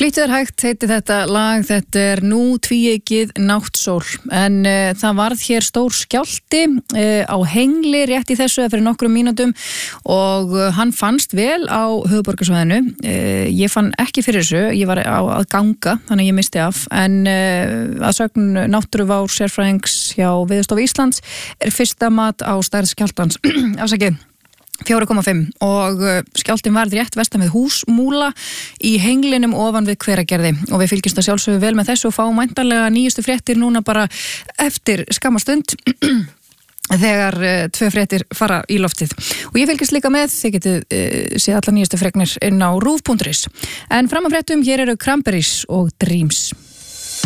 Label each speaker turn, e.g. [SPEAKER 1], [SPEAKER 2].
[SPEAKER 1] Flýttu þér hægt heiti þetta lag, þetta nú tvíeykið náttsól, en það varð hér stór skjálfti á Hengli rétt í þessu fyrir nokkrum mínútum og hann fannst vel á höfuðborgarsvæðinu. Ég fann ekki fyrir þessu, ég var að ganga, þannig ég misti af, en að sögn náttúruvár sérfræðings hjá Veðurstofu Íslands fyrsta mat á stærð skjálftans, afsakið, 4,5 og skjálftinn varð rétt vestan við Húsmúla í Henglinum ofan við Hveragerði og við fylgjumst að sjálfsögðu vel með þessu og fáum væntanlega nýjustu fréttir núna bara eftir skamma stund þegar 2 fréttir fara í loftið og ég fylgjast líka með, þið getið séð allar nýjustu fregnir inn á rúv.is en fram að fréttum hér eru Cranberries og Dreams.